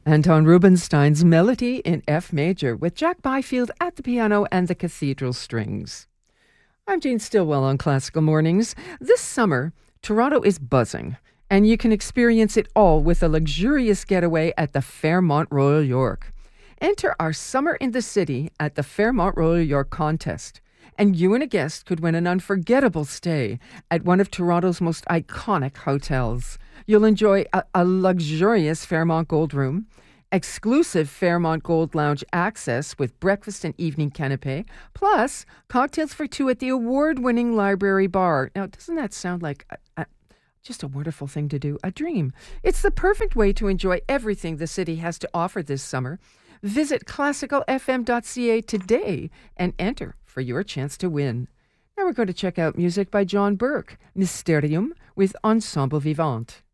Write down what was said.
Anton Rubinstein's Melody in F major with Jack Byfield at the piano and the cathedral strings. I'm Jane Stillwell on Classical Mornings. This summer, Toronto is buzzing, and you can experience it all with a luxurious getaway at the Fairmont Royal York. Enter our Summer in the City at the Fairmont Royal York contest, and you and a guest could win an unforgettable stay at one of Toronto's most iconic hotels. You'll enjoy a luxurious Fairmont Gold Room, exclusive Fairmont Gold Lounge access with breakfast and evening canapé, plus cocktails for two at the award-winning Library Bar. Now, doesn't that sound like just a wonderful thing to do? A dream. It's the perfect way to enjoy everything the city has to offer this summer. Visit classicalfm.ca today and enter for your chance to win. Now we're going to check out music by John Burke, Mysterium with Ensemble Vivant.